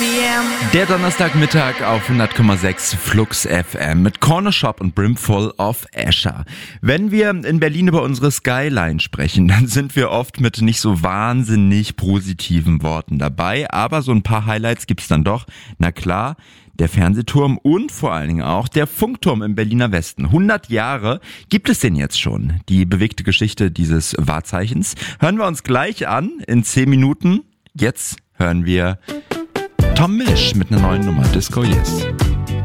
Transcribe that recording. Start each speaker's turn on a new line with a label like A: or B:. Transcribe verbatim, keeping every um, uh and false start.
A: Der Donnerstagmittag auf hundert Komma sechs Flux F M mit Corner Shop und Brimful of Escher. Wenn wir in Berlin über unsere Skyline sprechen, dann sind wir oft mit nicht so wahnsinnig positiven Worten dabei, aber so ein paar Highlights gibt's dann doch. Na klar, der Fernsehturm und vor allen Dingen auch der Funkturm im Berliner Westen. hundert Jahre gibt es den jetzt schon. Die bewegte Geschichte dieses Wahrzeichens hören wir uns gleich an in zehn Minuten. Jetzt hören wir Tom Misch mit einer neuen Nummer, Disco Yes.